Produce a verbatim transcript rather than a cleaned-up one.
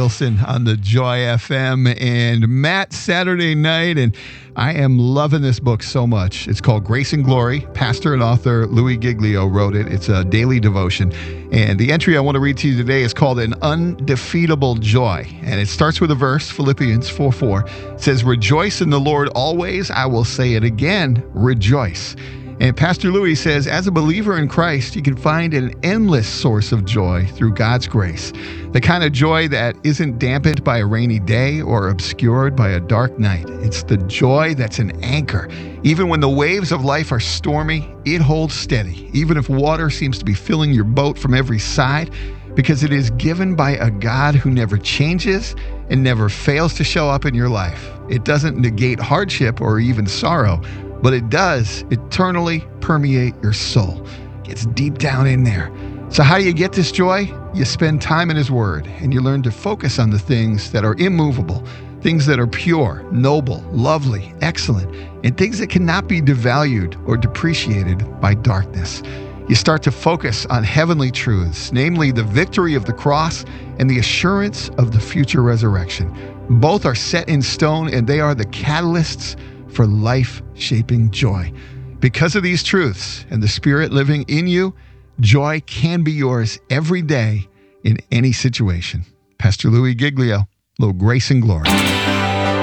Wilson on the Joy F M and Matt Saturday night, and I am loving this book so much. It's called Grace and Glory. Pastor and author Louis Giglio wrote it. It's a daily devotion, and the entry I want to read to you today is called An Undefeatable Joy, and it starts with a verse, Philippians four four. It says, "Rejoice in the Lord always. I will say it again, rejoice." And Pastor Louis says, as a believer in Christ, you can find an endless source of joy through God's grace. The kind of joy that isn't dampened by a rainy day or obscured by a dark night. It's the joy that's an anchor. Even when the waves of life are stormy, it holds steady. Even if water seems to be filling your boat from every side, because it is given by a God who never changes and never fails to show up in your life. It doesn't negate hardship or even sorrow, but it does eternally permeate your soul. It's deep down in there. So how do you get this joy? You spend time in His Word, and you learn to focus on the things that are immovable, things that are pure, noble, lovely, excellent, and things that cannot be devalued or depreciated by darkness. You start to focus on heavenly truths, namely the victory of the cross and the assurance of the future resurrection. Both are set in stone, and they are the catalysts for life-shaping joy. Because of these truths and the Spirit living in you, joy can be yours every day in any situation. Pastor Louis Giglio, little grace and glory.